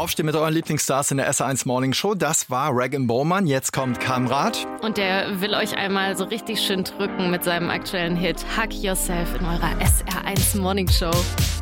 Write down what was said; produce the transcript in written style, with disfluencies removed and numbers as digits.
Aufstehen mit euren Lieblingsstars in der SR1 Morning Show. Das war Rag & Bowman. Jetzt kommt Kamrat. Und der will euch einmal so richtig schön drücken mit seinem aktuellen Hit Hug Yourself in eurer SR1 Morning Show.